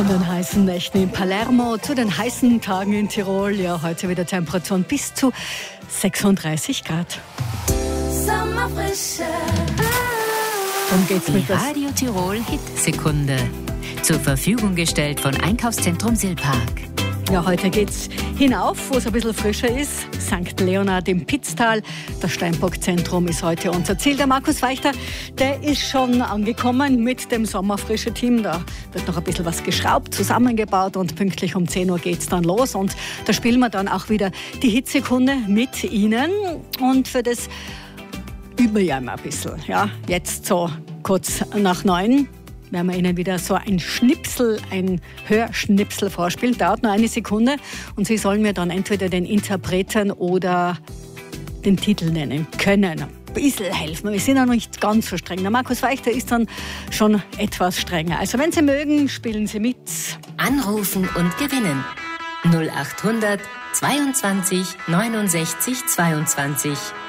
Von den heißen Nächten in Palermo zu den heißen Tagen in Tirol. Ja, heute wieder Temperaturen bis zu 36 Grad. Sommerfrische. Darum geht's Die mit was. Radio Tirol Hitsekunde. Zur Verfügung gestellt von Einkaufszentrum Silpark. Ja, heute geht's hinauf, wo es ein bisschen frischer ist. St. Leonhard im Pitztal. Das Steinbock-Zentrum ist heute unser Ziel. Der Markus Weichter, der ist schon angekommen mit dem Sommerfrische-Team. Da wird noch ein bisschen was geschraubt, zusammengebaut und pünktlich um 10 Uhr geht's dann los. Und da spielen wir dann auch wieder die Hitsekunde mit Ihnen. Und für das üben wir ja immer ein bisschen. Ja, jetzt so kurz nach 9 werden wir Ihnen wieder so ein Hörschnipsel vorspielen. Dauert nur 1 Sekunde und Sie sollen mir dann entweder den Interpreten oder den Titel nennen können. Ein bisschen helfen. Wir sind ja noch nicht ganz so streng. Der Markus Weichter ist dann schon etwas strenger. Also wenn Sie mögen, spielen Sie mit. Anrufen und gewinnen. 0800 22 69 22.